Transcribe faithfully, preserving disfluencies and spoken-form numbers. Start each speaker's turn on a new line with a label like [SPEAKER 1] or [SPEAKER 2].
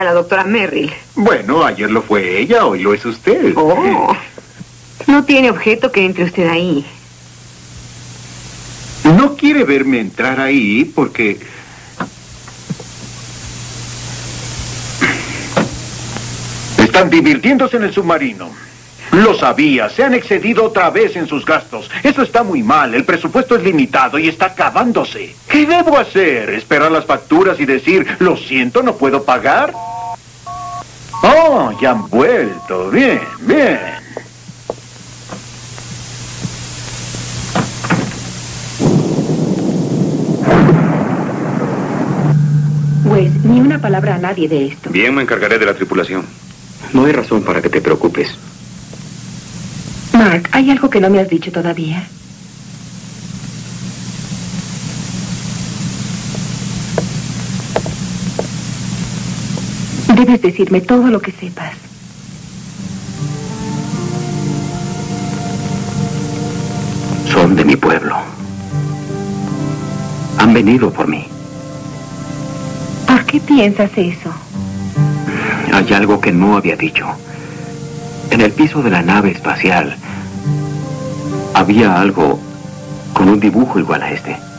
[SPEAKER 1] A la doctora Merrill.
[SPEAKER 2] Bueno, ayer lo fue ella, hoy lo es usted.
[SPEAKER 1] Oh, no tiene objeto que entre usted ahí.
[SPEAKER 2] No quiere verme entrar ahí porque... Están divirtiéndose en el submarino. Lo sabía, se han excedido otra vez en sus gastos. Eso está muy mal, el presupuesto es limitado y está acabándose. ¿Qué debo hacer? ¿Esperar las facturas y decir, lo siento, no puedo pagar? Oh, ya han vuelto. Bien, bien.
[SPEAKER 1] Pues, ni una palabra a nadie de esto.
[SPEAKER 3] Bien, me encargaré de la tripulación.
[SPEAKER 4] No hay razón para que te preocupes.
[SPEAKER 1] Mark, ¿hay algo que no me has dicho todavía? Debes decirme todo lo que sepas.
[SPEAKER 4] Son de mi pueblo. Han venido por mí.
[SPEAKER 1] ¿Por qué piensas eso?
[SPEAKER 4] Hay algo que no había dicho. En el piso de la nave espacial había algo con un dibujo igual a este.